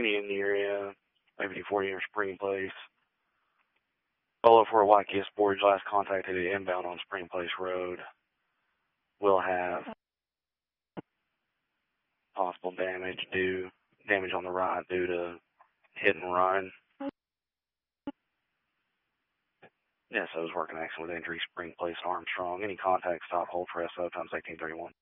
Any in the area, maybe 40 near Spring Place. Follow for a white Kia Sportage, last contacted at inbound on Spring Place Road. Will have possible damage on the right due to hit and run. Yes, I was working accident with injury, Spring Place, Armstrong. Any contact, stop, hold for SO, times 1831.